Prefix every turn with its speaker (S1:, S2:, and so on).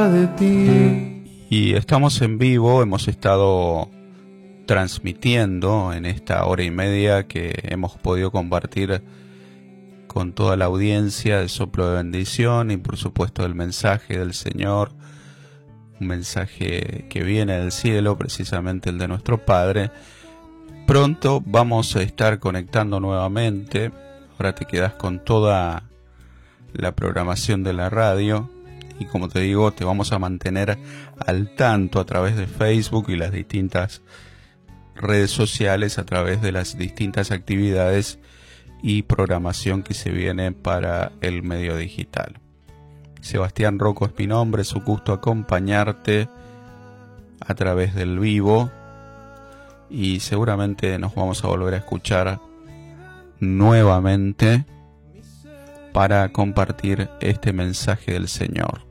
S1: de ti.
S2: Y estamos en vivo, hemos estado transmitiendo en esta hora y media que hemos podido compartir con toda la audiencia el soplo de bendición y por supuesto el mensaje del Señor, un mensaje que viene del cielo, precisamente el de nuestro Padre. Pronto vamos a estar conectando nuevamente, ahora te quedas con toda la programación de la radio y como te digo, te vamos a mantener al tanto a través de Facebook y las distintas redes sociales, a través de las distintas actividades y programación que se viene para el medio digital. Sebastián Rocco es mi nombre, es un gusto acompañarte a través del vivo y seguramente nos vamos a volver a escuchar nuevamente para compartir este mensaje del Señor.